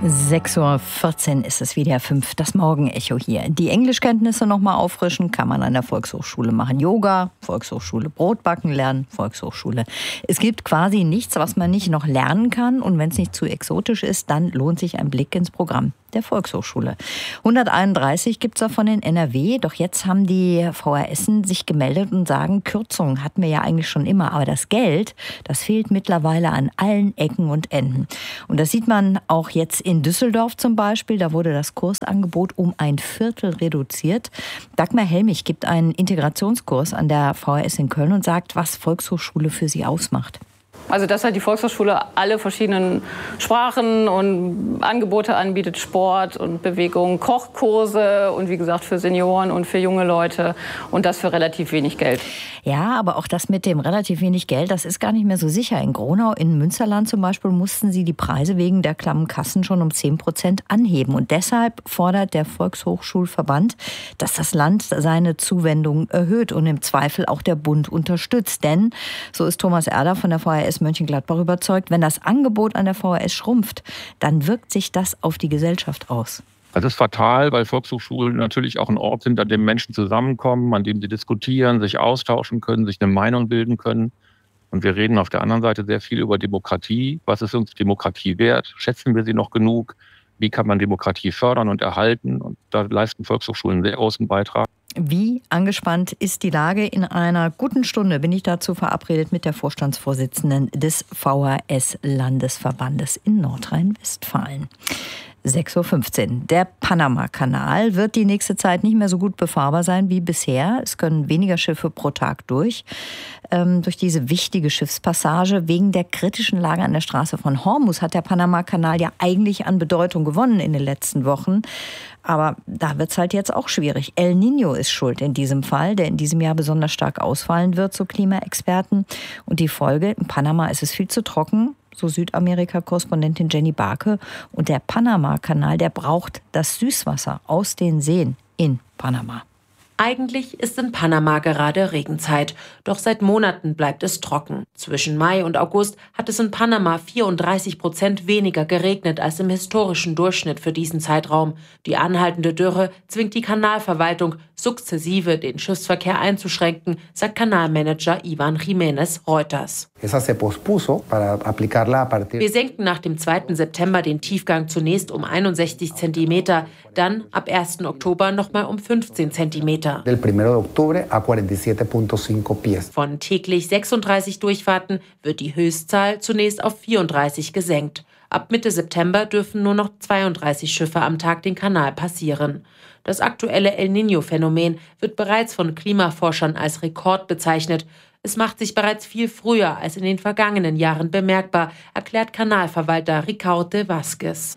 6:14 Uhr ist es wieder 5, das Morgenecho hier. Die Englischkenntnisse nochmal auffrischen kann man an der Volkshochschule machen. Yoga, Volkshochschule, Brotbacken lernen, Volkshochschule. Es gibt quasi nichts, was man nicht noch lernen kann. Und wenn es nicht zu exotisch ist, dann lohnt sich ein Blick ins Programm der Volkshochschule. 131 gibt es davon in NRW. Doch jetzt haben die VHSen sich gemeldet und sagen, Kürzungen hatten wir ja eigentlich schon immer. Aber das Geld, das fehlt mittlerweile an allen Ecken und Enden. Und das sieht man auch jetzt in Düsseldorf zum Beispiel. Da wurde das Kursangebot um 1/4 reduziert. Dagmar Helmich gibt einen Integrationskurs an der VHS in Köln und sagt, was Volkshochschule für sie ausmacht. Also dass halt die Volkshochschule alle verschiedenen Sprachen und Angebote anbietet, Sport und Bewegung, Kochkurse und wie gesagt für Senioren und für junge Leute und das für relativ wenig Geld. Ja, aber auch das mit dem relativ wenig Geld, das ist gar nicht mehr so sicher. In Gronau, in Münsterland zum Beispiel, mussten sie die Preise wegen der klammen Kassen schon um 10% anheben. Und deshalb fordert der Volkshochschulverband, dass das Land seine Zuwendung erhöht und im Zweifel auch der Bund unterstützt. Denn, so ist Thomas Erder von der VHS Mönchengladbach überzeugt, wenn das Angebot an der VHS schrumpft, dann wirkt sich das auf die Gesellschaft aus. Das ist fatal, weil Volkshochschulen natürlich auch ein Ort sind, an dem Menschen zusammenkommen, an dem sie diskutieren, sich austauschen können, sich eine Meinung bilden können. Und wir reden auf der anderen Seite sehr viel über Demokratie. Was ist uns Demokratie wert? Schätzen wir sie noch genug? Wie kann man Demokratie fördern und erhalten? Und da leisten Volkshochschulen einen sehr großen Beitrag. Wie angespannt ist die Lage? In einer guten Stunde bin ich dazu verabredet mit der Vorstandsvorsitzenden des VHS-Landesverbandes in Nordrhein-Westfalen. 6:15 Uhr. Der Panama-Kanal wird die nächste Zeit nicht mehr so gut befahrbar sein wie bisher. Es können weniger Schiffe pro Tag durch diese wichtige Schiffspassage. Wegen der kritischen Lage an der Straße von Hormuz hat der Panama-Kanal ja eigentlich an Bedeutung gewonnen in den letzten Wochen. Aber da wird es halt jetzt auch schwierig. El Niño ist schuld in diesem Fall, der in diesem Jahr besonders stark ausfallen wird, so Klimaexperten. Und die Folge, in Panama ist es viel zu trocken, so Südamerika-Korrespondentin Jenny Barke. Und der Panama-Kanal, der braucht das Süßwasser aus den Seen in Panama. Eigentlich ist in Panama gerade Regenzeit, doch seit Monaten bleibt es trocken. Zwischen Mai und August hat es in Panama 34% weniger geregnet als im historischen Durchschnitt für diesen Zeitraum. Die anhaltende Dürre zwingt die Kanalverwaltung, sukzessive den Schiffsverkehr einzuschränken, sagt Kanalmanager Ivan Jiménez Reuters. Wir senken nach dem 2. September den Tiefgang zunächst um 61 Zentimeter, dann ab 1. Oktober nochmal um 15 Zentimeter. Von täglich 36 Durchfahrten wird die Höchstzahl zunächst auf 34 gesenkt. Ab Mitte September dürfen nur noch 32 Schiffe am Tag den Kanal passieren. Das aktuelle El Niño-Phänomen wird bereits von Klimaforschern als Rekord bezeichnet. Es macht sich bereits viel früher als in den vergangenen Jahren bemerkbar, erklärt Kanalverwalter Ricaurte Vázquez.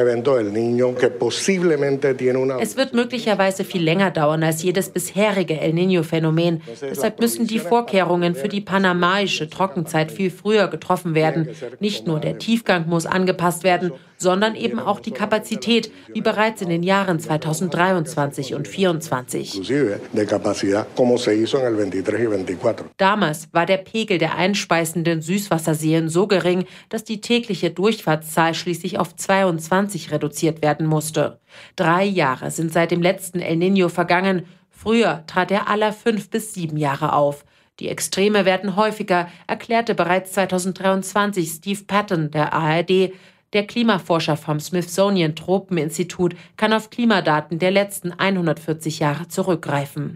Es wird möglicherweise viel länger dauern als jedes bisherige El Niño-Phänomen. Deshalb müssen die Vorkehrungen für die panamaische Trockenzeit viel früher getroffen werden. Nicht nur der Tiefgang muss angepasst werden, sondern eben auch die Kapazität, wie bereits in den Jahren 2023 und 2024. Damals war der Pegel der einspeisenden Süßwasserseen so gering, dass die tägliche Durchfahrtszahl schließlich auf 22 reduziert werden musste. 3 Jahre sind seit dem letzten El Niño vergangen. Früher trat er alle 5 bis 7 Jahre auf. Die Extreme werden häufiger, erklärte bereits 2023 Steve Patton der ARD. Der Klimaforscher vom Smithsonian Tropeninstitut kann auf Klimadaten der letzten 140 Jahre zurückgreifen.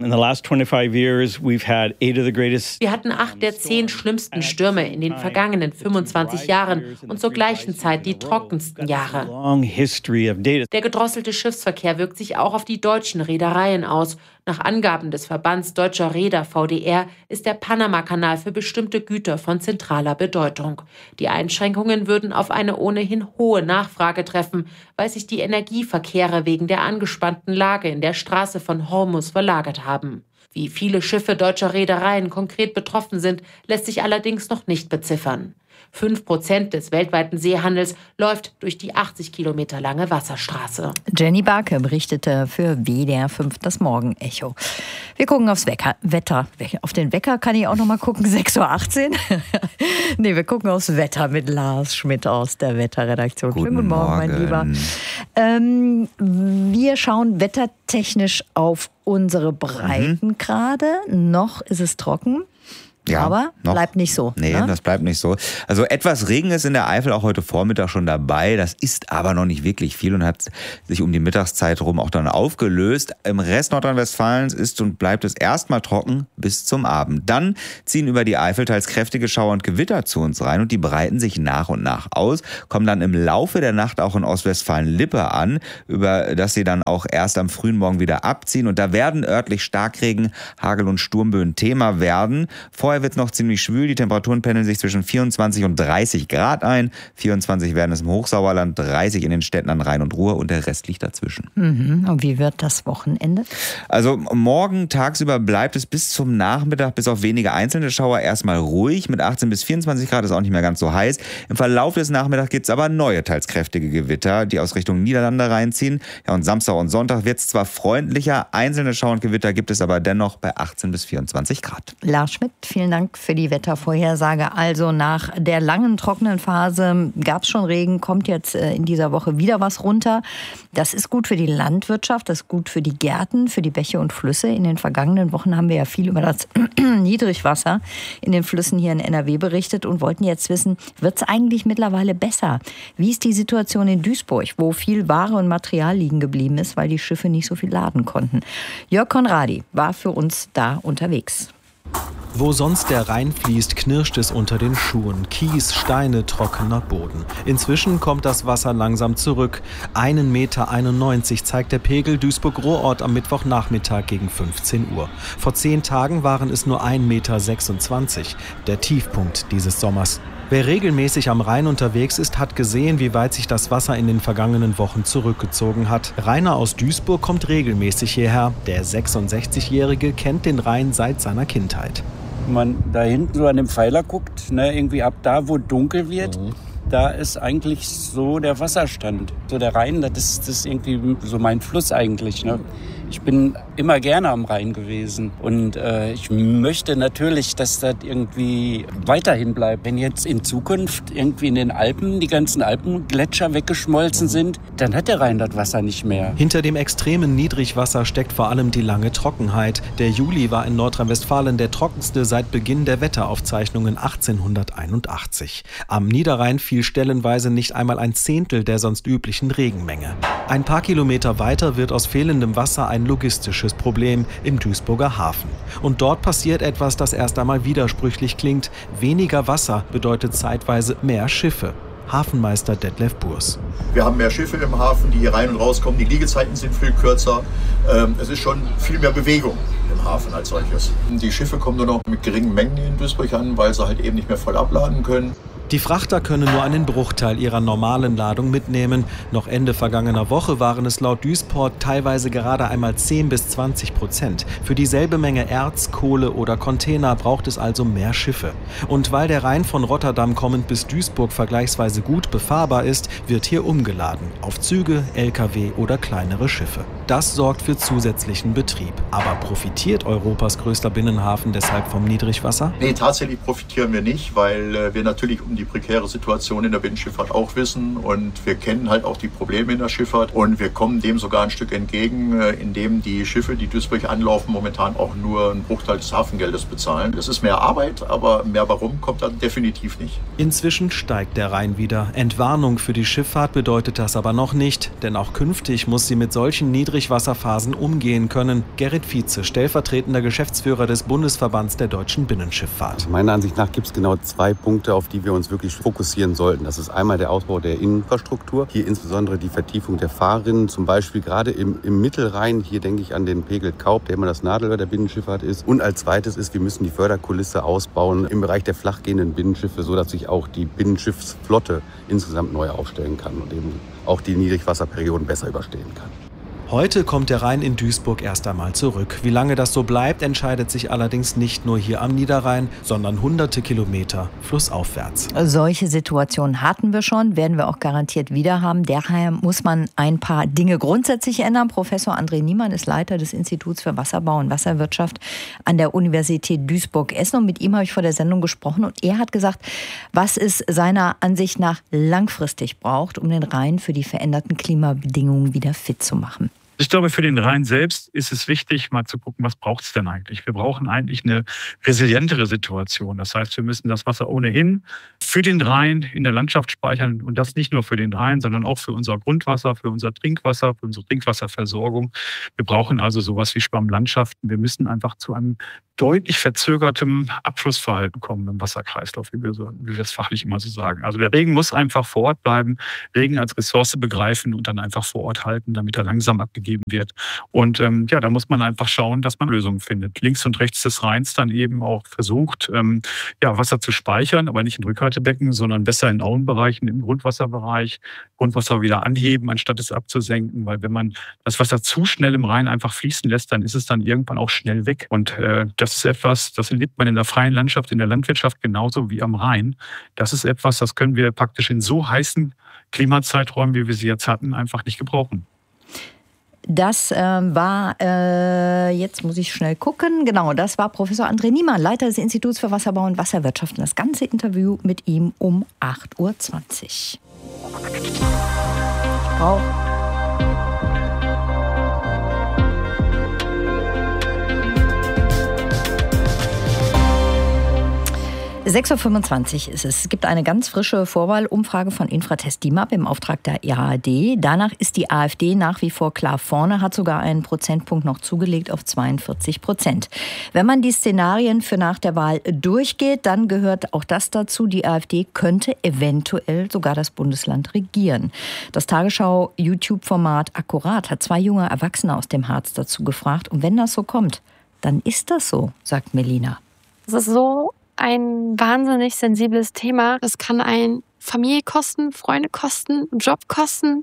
Wir hatten 8 der 10 schlimmsten Stürme in den vergangenen 25 Jahren und zur gleichen Zeit die trockensten Jahre. Der gedrosselte Schiffsverkehr wirkt sich auch auf die deutschen Reedereien aus. Nach Angaben des Verbands Deutscher Reeder VDR ist der Panama-Kanal für bestimmte Güter von zentraler Bedeutung. Die Einschränkungen würden auf eine ohnehin hohe Nachfrage treffen, weil sich die Energieverkehre wegen der angespannten Lage in der Straße von Hormuz verlagert haben. Wie viele Schiffe deutscher Reedereien konkret betroffen sind, lässt sich allerdings noch nicht beziffern. 5% des weltweiten Seehandels läuft durch die 80 Kilometer lange Wasserstraße. Jenny Barke berichtete für WDR 5 das Morgenecho. Wir gucken aufs Wetter. Auf den Wecker kann ich auch noch mal gucken, 6:18 Uhr. Nee, wir gucken aufs Wetter mit Lars Schmidt aus der Wetterredaktion. Guten Morgen, mein Lieber. Wir schauen wettertechnisch auf unsere Breitengrade. Noch ist es trocken. Ja, aber bleibt nicht so. Nee, ne? Das bleibt nicht so. Also etwas Regen ist in der Eifel auch heute Vormittag schon dabei. Das ist aber noch nicht wirklich viel und hat sich um die Mittagszeit rum auch dann aufgelöst. Im Rest Nordrhein-Westfalens ist und bleibt es erstmal trocken bis zum Abend. Dann ziehen über die Eifel teils kräftige Schauer und Gewitter zu uns rein und die breiten sich nach und nach aus, kommen dann im Laufe der Nacht auch in Ostwestfalen-Lippe an, über das sie dann auch erst am frühen Morgen wieder abziehen. Und da werden örtlich Starkregen, Hagel und Sturmböen Thema werden. Vorher wird es noch ziemlich schwül. Die Temperaturen pendeln sich zwischen 24 und 30 Grad ein. 24 werden es im Hochsauerland, 30 in den Städten an Rhein und Ruhr und der Rest liegt dazwischen. Und wie wird das Wochenende? Also morgen tagsüber bleibt es bis zum Nachmittag, bis auf wenige einzelne Schauer, erstmal ruhig. Mit 18 bis 24 Grad ist auch nicht mehr ganz so heiß. Im Verlauf des Nachmittags gibt es aber neue, teils kräftige Gewitter, die aus Richtung Niederlande reinziehen. Ja, und Samstag und Sonntag wird es zwar freundlicher, einzelne Schauer und Gewitter gibt es aber dennoch bei 18 bis 24 Grad. Lars Schmidt, vielen Dank für die Wettervorhersage. Also nach der langen trockenen Phase gab es schon Regen, kommt jetzt in dieser Woche wieder was runter. Das ist gut für die Landwirtschaft, das ist gut für die Gärten, für die Bäche und Flüsse. In den vergangenen Wochen haben wir ja viel über das Niedrigwasser in den Flüssen hier in NRW berichtet und wollten jetzt wissen, wird es eigentlich mittlerweile besser? Wie ist die Situation in Duisburg, wo viel Ware und Material liegen geblieben ist, weil die Schiffe nicht so viel laden konnten? Jörg Konradi war für uns da unterwegs. Wo sonst der Rhein fließt, knirscht es unter den Schuhen. Kies, Steine, trockener Boden. Inzwischen kommt das Wasser langsam zurück. 1,91 Meter zeigt der Pegel Duisburg-Rohrort am Mittwochnachmittag gegen 15 Uhr. Vor 10 Tagen waren es nur 1,26 Meter, der Tiefpunkt dieses Sommers. Wer regelmäßig am Rhein unterwegs ist, hat gesehen, wie weit sich das Wasser in den vergangenen Wochen zurückgezogen hat. Rainer aus Duisburg kommt regelmäßig hierher. Der 66-Jährige kennt den Rhein seit seiner Kindheit. Wenn man da hinten so an dem Pfeiler guckt, ne, irgendwie ab da, wo dunkel wird, da ist eigentlich so der Wasserstand. So der Rhein, das ist irgendwie so mein Fluss eigentlich, ne? Ich bin immer gerne am Rhein gewesen und ich möchte natürlich, dass das irgendwie weiterhin bleibt. Wenn jetzt in Zukunft irgendwie in den Alpen die ganzen Alpengletscher weggeschmolzen sind, dann hat der Rhein das Wasser nicht mehr. Hinter dem extremen Niedrigwasser steckt vor allem die lange Trockenheit. Der Juli war in Nordrhein-Westfalen der trockenste seit Beginn der Wetteraufzeichnungen 1881. Am Niederrhein fiel stellenweise nicht einmal ein Zehntel der sonst üblichen Regenmenge. Ein paar Kilometer weiter wird aus fehlendem Wasser ein logistisches Problem im Duisburger Hafen. Und dort passiert etwas, das erst einmal widersprüchlich klingt. Weniger Wasser bedeutet zeitweise mehr Schiffe. Hafenmeister Detlef Burs. Wir haben mehr Schiffe im Hafen, die hier rein und rauskommen. Die Liegezeiten sind viel kürzer. Es ist schon viel mehr Bewegung im Hafen als solches. Die Schiffe kommen nur noch mit geringen Mengen in Duisburg an, weil sie halt eben nicht mehr voll abladen können. Die Frachter können nur einen Bruchteil ihrer normalen Ladung mitnehmen. Noch Ende vergangener Woche waren es laut Duisport teilweise gerade einmal 10-20%. Für dieselbe Menge Erz, Kohle oder Container braucht es also mehr Schiffe. Und weil der Rhein von Rotterdam kommend bis Duisburg vergleichsweise gut befahrbar ist, wird hier umgeladen. Auf Züge, Lkw oder kleinere Schiffe. Das sorgt für zusätzlichen Betrieb. Aber profitiert Europas größter Binnenhafen deshalb vom Niedrigwasser? Nee, tatsächlich profitieren wir nicht, weil wir natürlich um die prekäre Situation in der Binnenschifffahrt auch wissen und wir kennen halt auch die Probleme in der Schifffahrt und wir kommen dem sogar ein Stück entgegen, indem die Schiffe, die Duisburg anlaufen, momentan auch nur einen Bruchteil des Hafengeldes bezahlen. Das ist mehr Arbeit, aber mehr warum kommt dann definitiv nicht. Inzwischen steigt der Rhein wieder. Entwarnung für die Schifffahrt bedeutet das aber noch nicht, denn auch künftig muss sie mit solchen Niedrigwasserphasen umgehen können. Gerrit Vize, stellvertretender Geschäftsführer des Bundesverbands der deutschen Binnenschifffahrt. Meiner Ansicht nach gibt es genau 2 Punkte, auf die wir uns wirklich fokussieren sollten. Das ist einmal der Ausbau der Infrastruktur, hier insbesondere die Vertiefung der Fahrrinnen, zum Beispiel gerade im Mittelrhein, hier denke ich an den Pegel Kaub, der immer das Nadelöhr der Binnenschifffahrt ist. Und als zweites ist, wir müssen die Förderkulisse ausbauen im Bereich der flachgehenden Binnenschiffe, sodass sich auch die Binnenschiffsflotte insgesamt neu aufstellen kann und eben auch die Niedrigwasserperioden besser überstehen kann. Heute kommt der Rhein in Duisburg erst einmal zurück. Wie lange das so bleibt, entscheidet sich allerdings nicht nur hier am Niederrhein, sondern hunderte Kilometer flussaufwärts. Solche Situationen hatten wir schon, werden wir auch garantiert wieder haben. Daher muss man ein paar Dinge grundsätzlich ändern. Professor André Niemann ist Leiter des Instituts für Wasserbau und Wasserwirtschaft an der Universität Duisburg-Essen. Und mit ihm habe ich vor der Sendung gesprochen. Und er hat gesagt, was es seiner Ansicht nach langfristig braucht, um den Rhein für die veränderten Klimabedingungen wieder fit zu machen. Ich glaube, für den Rhein selbst ist es wichtig, mal zu gucken, was braucht es denn eigentlich? Wir brauchen eigentlich eine resilientere Situation. Das heißt, wir müssen das Wasser ohnehin für den Rhein in der Landschaft speichern. Und das nicht nur für den Rhein, sondern auch für unser Grundwasser, für unser Trinkwasser, für unsere Trinkwasserversorgung. Wir brauchen also sowas wie Schwammlandschaften. Wir müssen einfach zu einem deutlich verzögertem Abflussverhalten kommen im Wasserkreislauf, wie wir es fachlich immer so sagen. Also der Regen muss einfach vor Ort bleiben, Regen als Ressource begreifen und dann einfach vor Ort halten, damit er langsam abgegeben wird. Und da muss man einfach schauen, dass man Lösungen findet. Links und rechts des Rheins dann eben auch versucht, Wasser zu speichern, aber nicht in Rückhaltebecken, sondern besser in Auenbereichen, im Grundwasserbereich, Grundwasser wieder anheben, anstatt es abzusenken. Weil wenn man das Wasser zu schnell im Rhein einfach fließen lässt, dann ist es dann irgendwann auch schnell weg. Und das ist etwas, das erlebt man in der freien Landschaft, in der Landwirtschaft genauso wie am Rhein. Das ist etwas, das können wir praktisch in so heißen Klimazeiträumen, wie wir sie jetzt hatten, einfach nicht gebrauchen. Das war, jetzt muss ich schnell gucken, genau, das war Professor André Niemann, Leiter des Instituts für Wasserbau und Wasserwirtschaft. Und das ganze Interview mit ihm um 8.20 Uhr. 6.25 Uhr ist es. Es gibt eine ganz frische Vorwahlumfrage von Infratest DIMAP im Auftrag der ARD. Danach ist die AfD nach wie vor klar vorne, hat sogar einen Prozentpunkt noch zugelegt auf 42%. Wenn man die Szenarien für nach der Wahl durchgeht, dann gehört auch das dazu. Die AfD könnte eventuell sogar das Bundesland regieren. Das Tagesschau-YouTube-Format Akkurat hat 2 junge Erwachsene aus dem Harz dazu gefragt. Und wenn das so kommt, dann ist das so, sagt Melina. Es ist so ein wahnsinnig sensibles Thema. Das kann einen Familie kosten, Freunde kosten, Job kosten.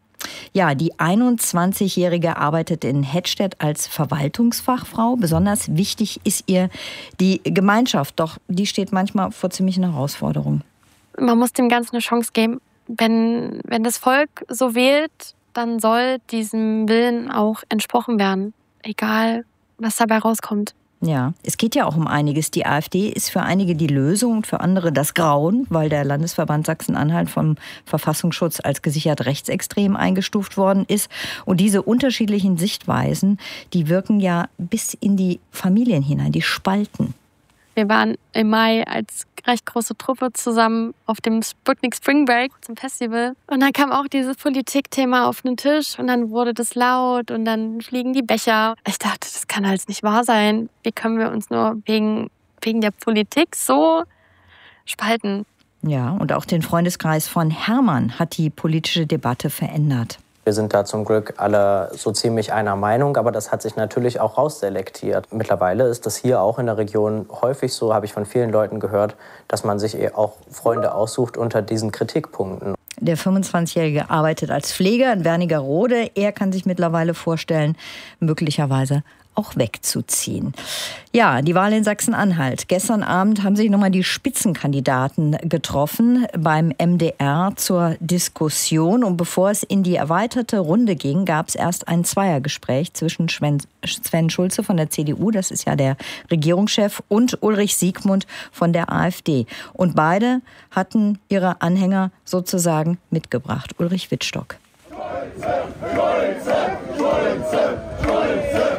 Ja, die 21-Jährige arbeitet in Hettstedt als Verwaltungsfachfrau. Besonders wichtig ist ihr die Gemeinschaft. Doch die steht manchmal vor ziemlichen Herausforderungen. Man muss dem Ganzen eine Chance geben. Wenn das Volk so wählt, dann soll diesem Willen auch entsprochen werden. Egal, was dabei rauskommt. Ja, es geht ja auch um einiges. Die AfD ist für einige die Lösung und für andere das Grauen, weil der Landesverband Sachsen-Anhalt vom Verfassungsschutz als gesichert rechtsextrem eingestuft worden ist. Und diese unterschiedlichen Sichtweisen, die wirken ja bis in die Familien hinein, die spalten. Wir waren im Mai als recht große Truppe zusammen auf dem Sputnik Spring Break zum Festival. Und dann kam auch dieses Politikthema auf den Tisch und dann wurde das laut und dann fliegen die Becher. Ich dachte, das kann halt nicht wahr sein. Wie können wir uns nur wegen der Politik so spalten? Ja, und auch den Freundeskreis von Hermann hat die politische Debatte verändert. Wir sind da zum Glück alle so ziemlich einer Meinung, aber das hat sich natürlich auch rausselektiert. Mittlerweile ist das hier auch in der Region häufig so, habe ich von vielen Leuten gehört, dass man sich auch Freunde aussucht unter diesen Kritikpunkten. Der 25-Jährige arbeitet als Pfleger in Wernigerode. Er kann sich mittlerweile vorstellen, möglicherweise auch wegzuziehen. Ja, die Wahl in Sachsen-Anhalt. Gestern Abend haben sich nochmal die Spitzenkandidaten getroffen beim MDR zur Diskussion. Und bevor es in die erweiterte Runde ging, gab es erst ein Zweiergespräch zwischen Sven Schulze von der CDU, das ist ja der Regierungschef, und Ulrich Siegmund von der AfD. Und beide hatten ihre Anhänger sozusagen mitgebracht. Ulrich Wittstock. Schulze, Schulze, Schulze, Schulze.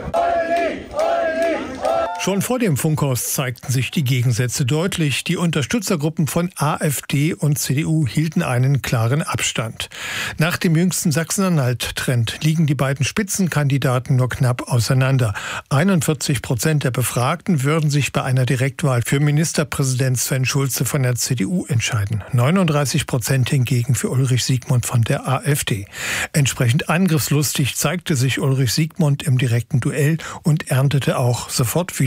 Schon vor dem Funkhaus zeigten sich die Gegensätze deutlich. Die Unterstützergruppen von AfD und CDU hielten einen klaren Abstand. Nach dem jüngsten Sachsen-Anhalt-Trend liegen die beiden Spitzenkandidaten nur knapp auseinander. 41% der Befragten würden sich bei einer Direktwahl für Ministerpräsident Sven Schulze von der CDU entscheiden. 39% hingegen für Ulrich Siegmund von der AfD. Entsprechend angriffslustig zeigte sich Ulrich Siegmund im direkten Duell und erntete auch sofort wieder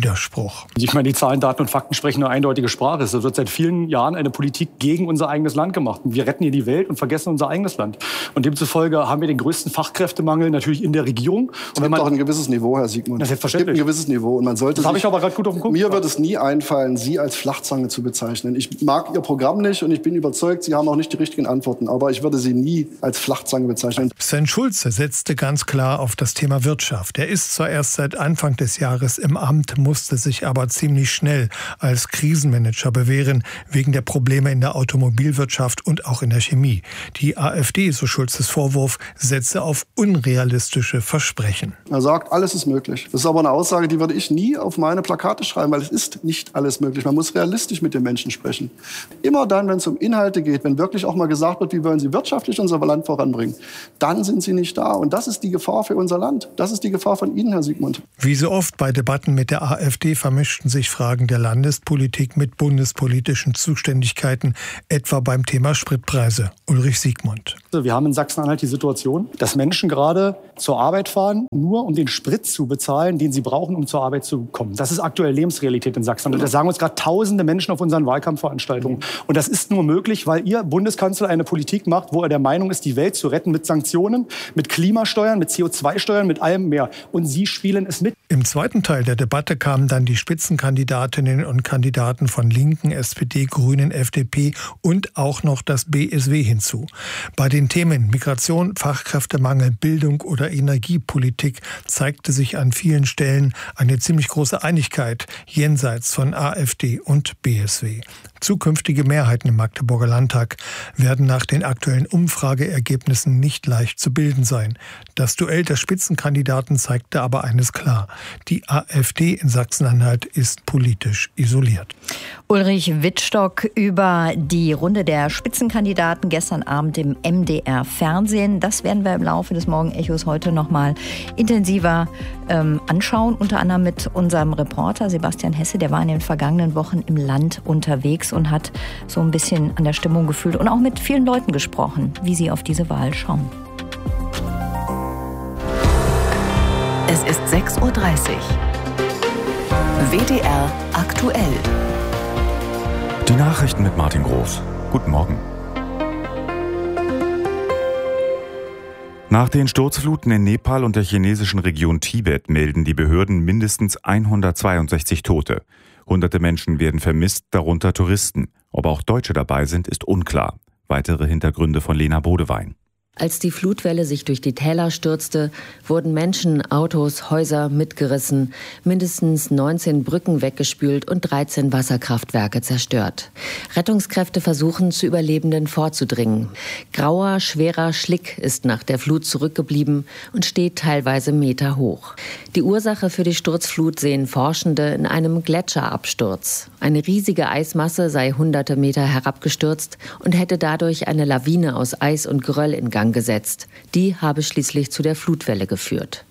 Widerspruch. Ich meine, die Zahlen, Daten und Fakten sprechen eine eindeutige Sprache. Es wird seit vielen Jahren eine Politik gegen unser eigenes Land gemacht. Wir retten hier die Welt und vergessen unser eigenes Land. Und demzufolge haben wir den größten Fachkräftemangel natürlich in der Regierung. Es gibt auch ein gewisses Niveau, Herr Siegmund. Das selbstverständlich. Es gibt ein gewisses Niveau. Und man sollte das habe ich aber gerade gut auf den Punkt. Mir wird es nie einfallen, Sie als Flachzange zu bezeichnen. Ich mag Ihr Programm nicht und ich bin überzeugt, Sie haben auch nicht die richtigen Antworten. Aber ich würde Sie nie als Flachzange bezeichnen. Sven Schulze setzte ganz klar auf das Thema Wirtschaft. Er ist zwar erst seit Anfang des Jahres im Amt, musste sich aber ziemlich schnell als Krisenmanager bewähren, wegen der Probleme in der Automobilwirtschaft und auch in der Chemie. Die AfD, so Schulzes Vorwurf, setze auf unrealistische Versprechen. Er sagt, alles ist möglich. Das ist aber eine Aussage, die würde ich nie auf meine Plakate schreiben, weil es ist nicht alles möglich. Man muss realistisch mit den Menschen sprechen. Immer dann, wenn es um Inhalte geht, wenn wirklich auch mal gesagt wird, wie wollen Sie wirtschaftlich unser Land voranbringen, dann sind Sie nicht da. Und das ist die Gefahr für unser Land. Das ist die Gefahr von Ihnen, Herr Siegmund. Wie so oft bei Debatten mit der AfD vermischten sich Fragen der Landespolitik mit bundespolitischen Zuständigkeiten, etwa beim Thema Spritpreise. Ulrich Siegmund. Wir haben in Sachsen-Anhalt die Situation, dass Menschen gerade zur Arbeit fahren, nur um den Sprit zu bezahlen, den sie brauchen, um zur Arbeit zu kommen. Das ist aktuell Lebensrealität in Sachsen. Und das sagen uns gerade tausende Menschen auf unseren Wahlkampfveranstaltungen. Und das ist nur möglich, weil Ihr Bundeskanzler eine Politik macht, wo er der Meinung ist, die Welt zu retten mit Sanktionen, mit Klimasteuern, mit CO2-Steuern, mit allem mehr. Und Sie spielen es mit. Im zweiten Teil der Debatte kamen dann die Spitzenkandidatinnen und Kandidaten von Linken, SPD, Grünen, FDP und auch noch das BSW hinzu. Bei den Themen Migration, Fachkräftemangel, Bildung oder Energiepolitik zeigte sich an vielen Stellen eine ziemlich große Einigkeit jenseits von AfD und BSW. Zukünftige Mehrheiten im Magdeburger Landtag werden nach den aktuellen Umfrageergebnissen nicht leicht zu bilden sein. Das Duell der Spitzenkandidaten zeigte aber eines klar: Die AfD in Sachsen-Anhalt ist politisch isoliert. Ulrich Wittstock über die Runde der Spitzenkandidaten gestern Abend im MDR-Fernsehen. Das werden wir im Laufe des Morgenechos heute noch mal intensiver anschauen. Unter anderem mit unserem Reporter Sebastian Hesse. Der war in den vergangenen Wochen im Land unterwegs und hat so ein bisschen an der Stimmung gefühlt und auch mit vielen Leuten gesprochen, wie sie auf diese Wahl schauen. Es ist 6:30 Uhr. WDR aktuell. Die Nachrichten mit Martin Groß. Guten Morgen. Nach den Sturzfluten in Nepal und der chinesischen Region Tibet melden die Behörden mindestens 162 Tote. Hunderte Menschen werden vermisst, darunter Touristen. Ob auch Deutsche dabei sind, ist unklar. Weitere Hintergründe von Lena Bodewein. Als die Flutwelle sich durch die Täler stürzte, wurden Menschen, Autos, Häuser mitgerissen, mindestens 19 Brücken weggespült und 13 Wasserkraftwerke zerstört. Rettungskräfte versuchen, zu Überlebenden vorzudringen. Grauer, schwerer Schlick ist nach der Flut zurückgeblieben und steht teilweise Meter hoch. Die Ursache für die Sturzflut sehen Forschende in einem Gletscherabsturz. Eine riesige Eismasse sei hunderte Meter herabgestürzt und hätte dadurch eine Lawine aus Eis und Geröll in Gang gesetzt. Die habe schließlich zu der Flutwelle geführt.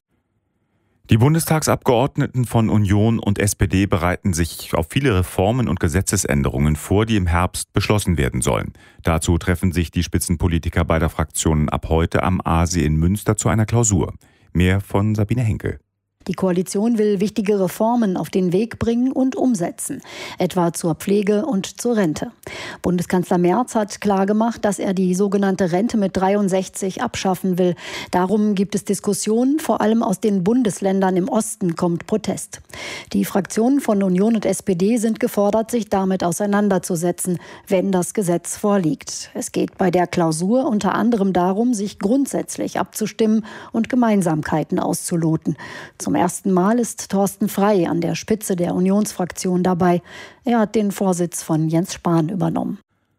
Die Bundestagsabgeordneten von Union und SPD bereiten sich auf viele Reformen und Gesetzesänderungen vor, die im Herbst beschlossen werden sollen. Dazu treffen sich die Spitzenpolitiker beider Fraktionen ab heute am Aasee in Münster zu einer Klausur. Mehr von Sabine Henkel. Die Koalition will wichtige Reformen auf den Weg bringen und umsetzen, etwa zur Pflege und zur Rente. Bundeskanzler Merz hat klargemacht, dass er die sogenannte Rente mit 63 abschaffen will. Darum gibt es Diskussionen, vor allem aus den Bundesländern im Osten kommt Protest. Die Fraktionen von Union und SPD sind gefordert, sich damit auseinanderzusetzen, wenn das Gesetz vorliegt. Es geht bei der Klausur unter anderem darum, sich grundsätzlich abzustimmen und Gemeinsamkeiten auszuloten. Zum ersten Mal ist Thorsten Frey an der Spitze der Unionsfraktion dabei. Er hat den Vorsitz von Jens Spahn übernommen.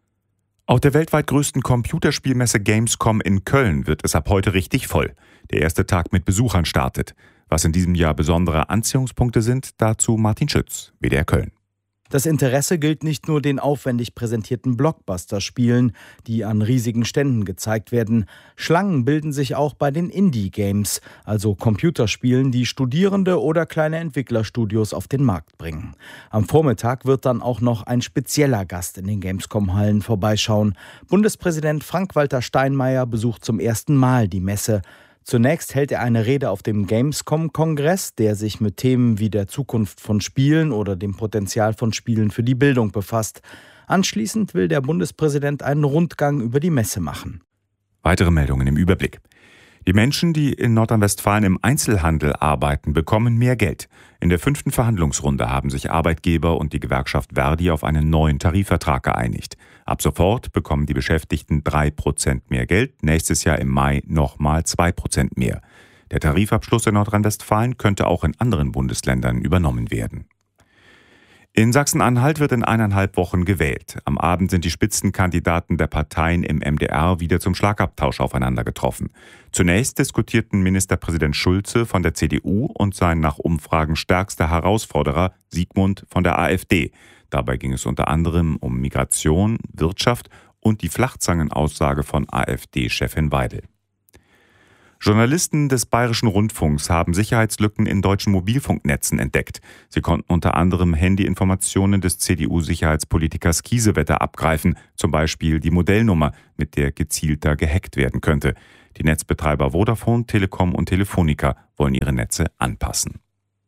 Auf der weltweit größten Computerspielmesse Gamescom in Köln wird es ab heute richtig voll. Der erste Tag mit Besuchern startet. Was in diesem Jahr besondere Anziehungspunkte sind, dazu Martin Schütz, WDR Köln. Das Interesse gilt nicht nur den aufwendig präsentierten Blockbuster-Spielen, die an riesigen Ständen gezeigt werden. Schlangen bilden sich auch bei den Indie-Games, also Computerspielen, die Studierende oder kleine Entwicklerstudios auf den Markt bringen. Am Vormittag wird dann auch noch ein spezieller Gast in den Gamescom-Hallen vorbeischauen. Bundespräsident Frank-Walter Steinmeier besucht zum ersten Mal die Messe. Zunächst hält er eine Rede auf dem Gamescom-Kongress, der sich mit Themen wie der Zukunft von Spielen oder dem Potenzial von Spielen für die Bildung befasst. Anschließend will der Bundespräsident einen Rundgang über die Messe machen. Weitere Meldungen im Überblick. Die Menschen, die in Nordrhein-Westfalen im Einzelhandel arbeiten, bekommen mehr Geld. In der 5. Verhandlungsrunde haben sich Arbeitgeber und die Gewerkschaft Verdi auf einen neuen Tarifvertrag geeinigt. Ab sofort bekommen die Beschäftigten 3% mehr Geld, nächstes Jahr im Mai nochmal 2% mehr. Der Tarifabschluss in Nordrhein-Westfalen könnte auch in anderen Bundesländern übernommen werden. In Sachsen-Anhalt wird in 1,5 Wochen gewählt. Am Abend sind die Spitzenkandidaten der Parteien im MDR wieder zum Schlagabtausch aufeinander getroffen. Zunächst diskutierten Ministerpräsident Schulze von der CDU und sein nach Umfragen stärkster Herausforderer Sigmund von der AfD. Dabei ging es unter anderem um Migration, Wirtschaft und die Flachzangenaussage von AfD-Chefin Weidel. Journalisten des Bayerischen Rundfunks haben Sicherheitslücken in deutschen Mobilfunknetzen entdeckt. Sie konnten unter anderem Handyinformationen des CDU-Sicherheitspolitikers Kiesewetter abgreifen, zum Beispiel die Modellnummer, mit der gezielter gehackt werden könnte. Die Netzbetreiber Vodafone, Telekom und Telefonica wollen ihre Netze anpassen.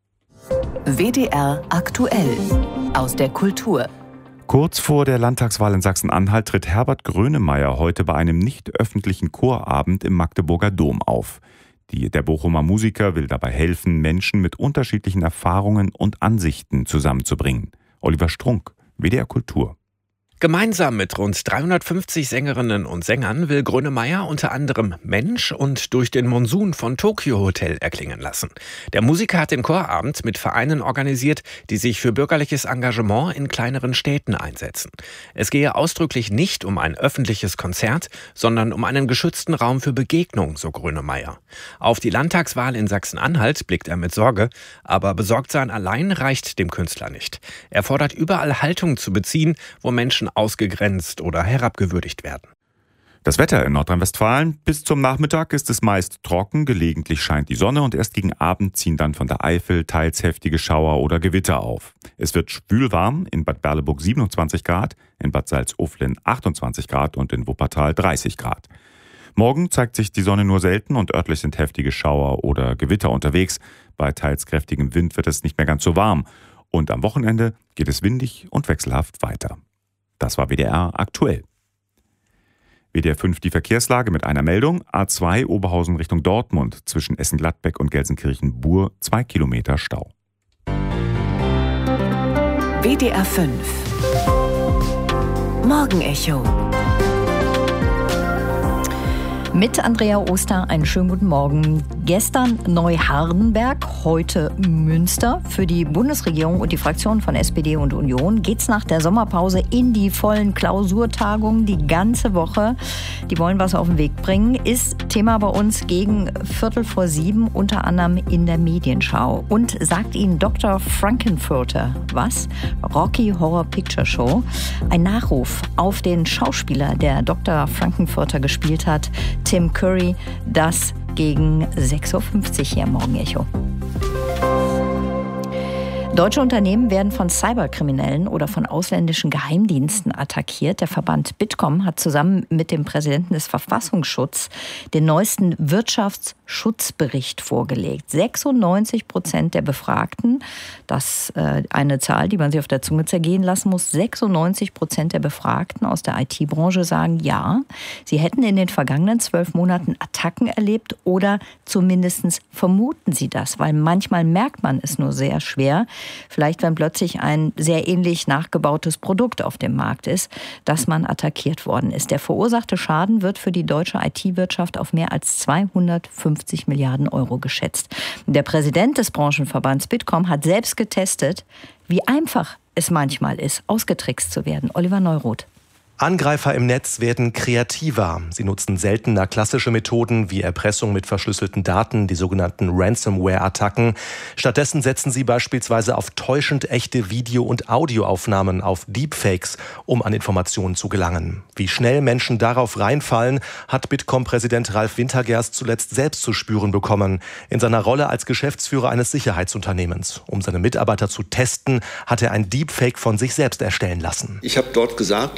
WDR aktuell aus der Kultur. Kurz vor der Landtagswahl in Sachsen-Anhalt tritt Herbert Grönemeyer heute bei einem nicht öffentlichen Chorabend im Magdeburger Dom auf. Der Bochumer Musiker will dabei helfen, Menschen mit unterschiedlichen Erfahrungen und Ansichten zusammenzubringen. Oliver Strunk, WDR Kultur. Gemeinsam mit rund 350 Sängerinnen und Sängern will Grönemeyer unter anderem Mensch und Durch den Monsun von Tokyo Hotel erklingen lassen. Der Musiker hat den Chorabend mit Vereinen organisiert, die sich für bürgerliches Engagement in kleineren Städten einsetzen. Es gehe ausdrücklich nicht um ein öffentliches Konzert, sondern um einen geschützten Raum für Begegnung, so Grönemeyer. Auf die Landtagswahl in Sachsen-Anhalt blickt er mit Sorge, aber Besorgtsein allein reicht dem Künstler nicht. Er fordert überall Haltung zu beziehen, wo Menschen ausgegrenzt oder herabgewürdigt werden. Das Wetter in Nordrhein-Westfalen: Bis zum Nachmittag ist es meist trocken, gelegentlich scheint die Sonne und erst gegen Abend ziehen dann von der Eifel teils heftige Schauer oder Gewitter auf. Es wird schwülwarm, in Bad Berleburg 27 Grad, in Bad Salzuflen 28 Grad und in Wuppertal 30 Grad. Morgen zeigt sich die Sonne nur selten und örtlich sind heftige Schauer oder Gewitter unterwegs. Bei teils kräftigem Wind wird es nicht mehr ganz so warm. Und am Wochenende geht es windig und wechselhaft weiter. Das war WDR aktuell. WDR 5 die Verkehrslage mit einer Meldung. A2 Oberhausen Richtung Dortmund zwischen Essen-Gladbeck und Gelsenkirchen-Buhr 2 Kilometer Stau. WDR 5 Morgenecho. Mit Andrea Oster einen schönen guten Morgen. Gestern Neuhardenberg, heute Münster. Für die Bundesregierung und die Fraktionen von SPD und Union geht's nach der Sommerpause in die vollen Klausurtagungen die ganze Woche. Die wollen was auf den Weg bringen. Ist Thema bei uns gegen 6:15, unter anderem in der Medienschau. Und sagt Ihnen Dr. Frankenfurter was? Rocky Horror Picture Show. Ein Nachruf auf den Schauspieler, der Dr. Frankenfurter gespielt hat, Tim Curry, das gegen 6:50 Uhr hier im Morgenecho. Deutsche Unternehmen werden von Cyberkriminellen oder von ausländischen Geheimdiensten attackiert. Der Verband Bitkom hat zusammen mit dem Präsidenten des Verfassungsschutzes den neuesten Wirtschaftsschutzbericht vorgelegt. 96% der Befragten, das eine Zahl, die man sich auf der Zunge zergehen lassen muss, 96% der Befragten aus der IT-Branche sagen ja, sie hätten in den vergangenen 12 Monaten Attacken erlebt oder zumindest vermuten sie das, weil manchmal merkt man es nur sehr schwer. Vielleicht, wenn plötzlich ein sehr ähnlich nachgebautes Produkt auf dem Markt ist, dass man attackiert worden ist. Der verursachte Schaden wird für die deutsche IT-Wirtschaft auf mehr als 250 Milliarden Euro geschätzt. Der Präsident des Branchenverbands Bitkom hat selbst getestet, wie einfach es manchmal ist, ausgetrickst zu werden. Oliver Neuroth. Angreifer im Netz werden kreativer. Sie nutzen seltener klassische Methoden wie Erpressung mit verschlüsselten Daten, die sogenannten Ransomware-Attacken. Stattdessen setzen sie beispielsweise auf täuschend echte Video- und Audioaufnahmen, auf Deepfakes, um an Informationen zu gelangen. Wie schnell Menschen darauf reinfallen, hat Bitkom-Präsident Ralf Wintergerst zuletzt selbst zu spüren bekommen. In seiner Rolle als Geschäftsführer eines Sicherheitsunternehmens. Um seine Mitarbeiter zu testen, hat er ein Deepfake von sich selbst erstellen lassen. Ich habe dort gesagt, dass ich bei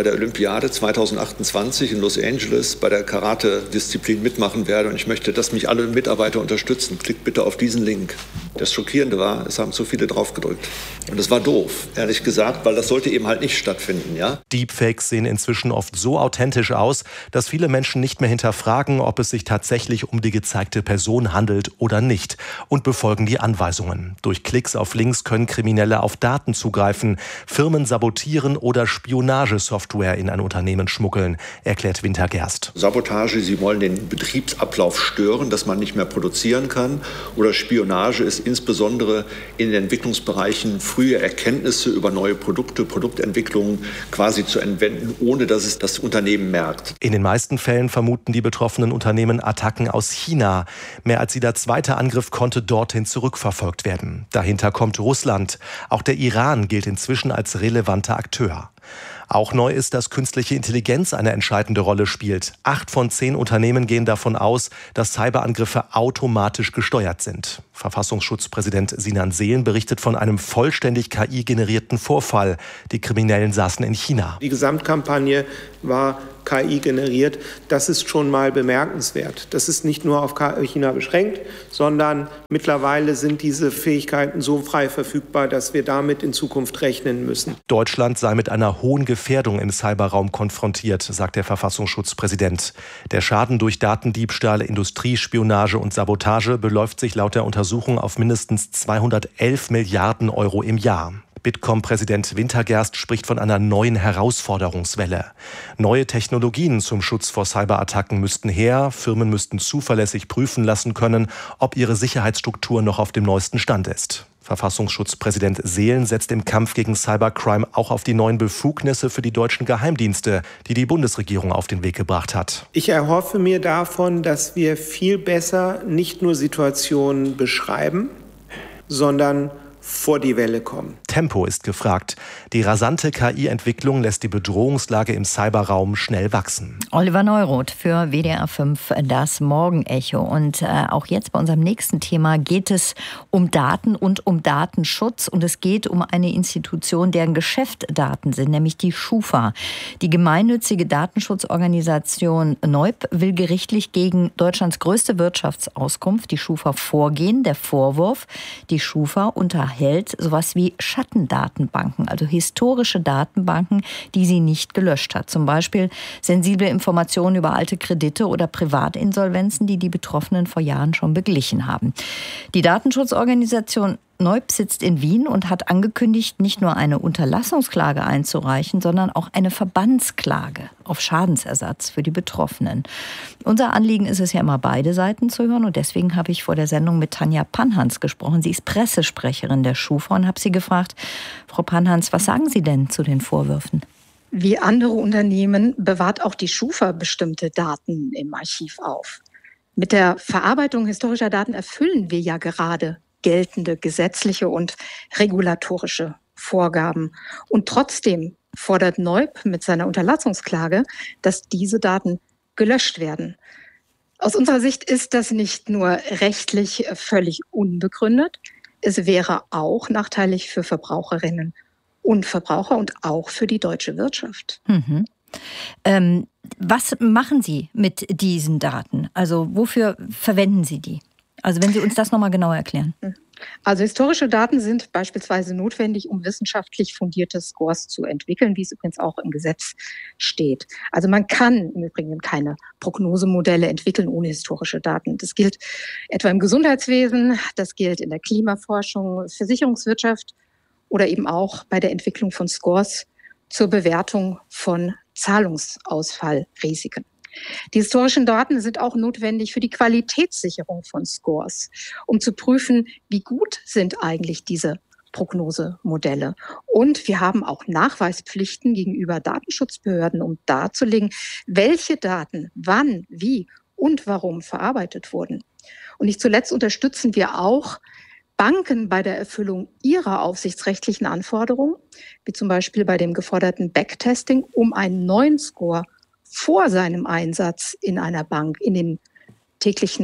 bei der Olympiade 2028 in Los Angeles bei der Karate-Disziplin mitmachen werde und ich möchte, dass mich alle Mitarbeiter unterstützen. Klickt bitte auf diesen Link. Das Schockierende war, es haben zu viele drauf gedrückt. Und das war doof, ehrlich gesagt, weil das sollte eben halt nicht stattfinden, ja? Deepfakes sehen inzwischen oft so authentisch aus, dass viele Menschen nicht mehr hinterfragen, ob es sich tatsächlich um die gezeigte Person handelt oder nicht und befolgen die Anweisungen. Durch Klicks auf Links können Kriminelle auf Daten zugreifen, Firmen sabotieren oder Spionagesoftware in ein Unternehmen schmuggeln, erklärt Wintergerst. Sabotage, sie wollen den Betriebsablauf stören, dass man nicht mehr produzieren kann. Oder Spionage ist insbesondere in den Entwicklungsbereichen frühe Erkenntnisse über neue Produkte, Produktentwicklungen quasi zu entwenden, ohne dass es das Unternehmen merkt. In den meisten Fällen vermuten die betroffenen Unternehmen Attacken aus China. Mehr als jeder zweite Angriff konnte dorthin zurückverfolgt werden. Dahinter kommt Russland. Auch der Iran gilt inzwischen als relevanter Akteur. Auch neu ist, dass künstliche Intelligenz eine entscheidende Rolle spielt. 8 von 10 Unternehmen gehen davon aus, dass Cyberangriffe automatisch gesteuert sind. Verfassungsschutzpräsident Sinan Sehlen berichtet von einem vollständig KI-generierten Vorfall. Die Kriminellen saßen in China. Die Gesamtkampagne war KI generiert. Das ist schon mal bemerkenswert. Das ist nicht nur auf China beschränkt, sondern mittlerweile sind diese Fähigkeiten so frei verfügbar, dass wir damit in Zukunft rechnen müssen. Deutschland sei mit einer hohen Gefährdung im Cyberraum konfrontiert, sagt der Verfassungsschutzpräsident. Der Schaden durch Datendiebstahl, Industriespionage und Sabotage beläuft sich laut der Untersuchung auf mindestens 211 Milliarden Euro im Jahr. Bitkom-Präsident Wintergerst spricht von einer neuen Herausforderungswelle. Neue Technologien zum Schutz vor Cyberattacken müssten her. Firmen müssten zuverlässig prüfen lassen können, ob ihre Sicherheitsstruktur noch auf dem neuesten Stand ist. Verfassungsschutzpräsident Sehlen setzt im Kampf gegen Cybercrime auch auf die neuen Befugnisse für die deutschen Geheimdienste, die die Bundesregierung auf den Weg gebracht hat. Ich erhoffe mir davon, dass wir viel besser nicht nur Situationen beschreiben, sondern vor die Welle kommen. Tempo ist gefragt. Die rasante KI-Entwicklung lässt die Bedrohungslage im Cyberraum schnell wachsen. Oliver Neuroth für WDR 5, das Morgenecho. Und auch jetzt bei unserem nächsten Thema geht es um Daten und um Datenschutz. Und es geht um eine Institution, deren Geschäft Daten sind, nämlich die Schufa. Die gemeinnützige Datenschutzorganisation Neub will gerichtlich gegen Deutschlands größte Wirtschaftsauskunft, die Schufa, vorgehen. Der Vorwurf, die Schufa unterhält sowas wie Schattendatenbanken, also historische Datenbanken, die sie nicht gelöscht hat. Zum Beispiel sensible Informationen über alte Kredite oder Privatinsolvenzen, die die Betroffenen vor Jahren schon beglichen haben. Die Datenschutzorganisation Neub sitzt in Wien und hat angekündigt, nicht nur eine Unterlassungsklage einzureichen, sondern auch eine Verbandsklage auf Schadensersatz für die Betroffenen. Unser Anliegen ist es ja immer, beide Seiten zu hören, und deswegen habe ich vor der Sendung mit Tanja Panhans gesprochen. Sie ist Pressesprecherin der Schufa und habe sie gefragt: Frau Panhans, was sagen Sie denn zu den Vorwürfen? Wie andere Unternehmen bewahrt auch die Schufa bestimmte Daten im Archiv auf. Mit der Verarbeitung historischer Daten erfüllen wir ja gerade geltende gesetzliche und regulatorische Vorgaben. Und trotzdem fordert Neub mit seiner Unterlassungsklage, dass diese Daten gelöscht werden. Aus unserer Sicht ist das nicht nur rechtlich völlig unbegründet, es wäre auch nachteilig für Verbraucherinnen und Verbraucher und auch für die deutsche Wirtschaft. Mhm. Was machen Sie mit diesen Daten? Also wofür verwenden Sie die? Also wenn Sie uns das nochmal genauer erklären. Also historische Daten sind beispielsweise notwendig, um wissenschaftlich fundierte Scores zu entwickeln, wie es übrigens auch im Gesetz steht. Also man kann im Übrigen keine Prognosemodelle entwickeln ohne historische Daten. Das gilt etwa im Gesundheitswesen, das gilt in der Klimaforschung, Versicherungswirtschaft oder eben auch bei der Entwicklung von Scores zur Bewertung von Zahlungsausfallrisiken. Die historischen Daten sind auch notwendig für die Qualitätssicherung von Scores, um zu prüfen, wie gut sind eigentlich diese Prognosemodelle. Und wir haben auch Nachweispflichten gegenüber Datenschutzbehörden, um darzulegen, welche Daten wann, wie und warum verarbeitet wurden. Und nicht zuletzt unterstützen wir auch Banken bei der Erfüllung ihrer aufsichtsrechtlichen Anforderungen, wie zum Beispiel bei dem geforderten Backtesting, um einen neuen Score vor seinem Einsatz in einer Bank in den täglichen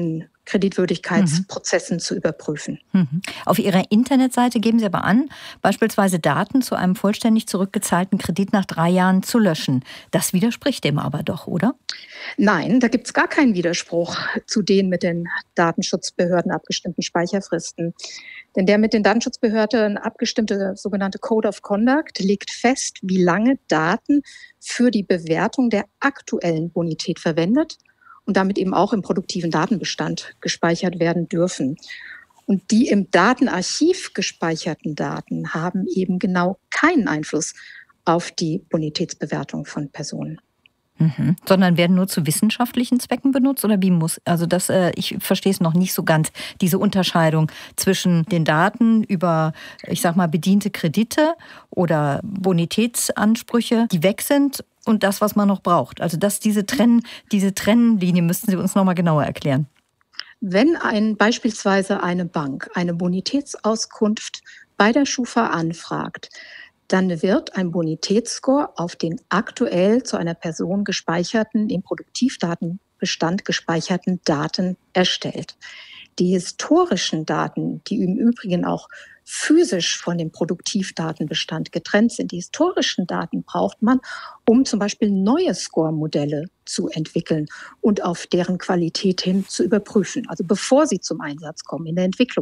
Kreditwürdigkeitsprozessen zu überprüfen. Auf Ihrer Internetseite geben Sie aber an, beispielsweise Daten zu einem vollständig zurückgezahlten Kredit nach 3 Jahren zu löschen. Das widerspricht dem aber doch, oder? Nein, da gibt es gar keinen Widerspruch zu den mit den Datenschutzbehörden abgestimmten Speicherfristen. Denn der mit den Datenschutzbehörden abgestimmte sogenannte Code of Conduct legt fest, wie lange Daten für die Bewertung der aktuellen Bonität verwendet und damit eben auch im produktiven Datenbestand gespeichert werden dürfen. Und die im Datenarchiv gespeicherten Daten haben eben genau keinen Einfluss auf die Bonitätsbewertung von Personen. Sondern werden nur zu wissenschaftlichen Zwecken benutzt oder wie muss, also das, ich verstehe es noch nicht so ganz, diese Unterscheidung zwischen den Daten über, ich sag mal, bediente Kredite oder Bonitätsansprüche, die weg sind und das, was man noch braucht. Also diese Trennlinie müssten Sie uns noch mal genauer erklären. Wenn beispielsweise eine Bank eine Bonitätsauskunft bei der Schufa anfragt, dann wird ein Bonitätsscore auf den aktuell zu einer Person gespeicherten, im Produktivdatenbestand gespeicherten Daten erstellt. Die historischen Daten, die im Übrigen auch physisch von dem Produktivdatenbestand getrennt sind, die historischen Daten braucht man, um zum Beispiel neue Score-Modelle zu entwickeln und auf deren Qualität hin zu überprüfen, also bevor sie zum Einsatz kommen in der Entwicklung.